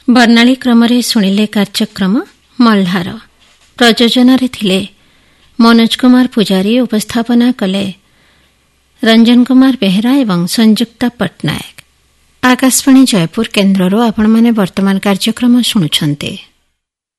ବର୍ଣ୍ଣାଳୀ କ୍ରମରେ ଶୁଣିଲେ କାର୍ଯ୍ୟକ୍ରମ ମଲ୍ହାର। ପ୍ରଯୋଜନାରେ ଥିଲେ ମନୋଜ କୁମାର ପୂଜାରୀ, ଉପସ୍ଥାପନା କଲେ ରଞ୍ଜନ କୁମାର ବେହେରା ଏବଂ ସଂଯୁକ୍ତା ପଟ୍ଟନାୟକ। ଆକାଶବାଣୀ ଜୟପୁର କେନ୍ଦ୍ରରୁ ଆପଣମାନେ ବର୍ତ୍ତମାନ କାର୍ଯ୍ୟକ୍ରମ ଶୁଣୁଛନ୍ତି।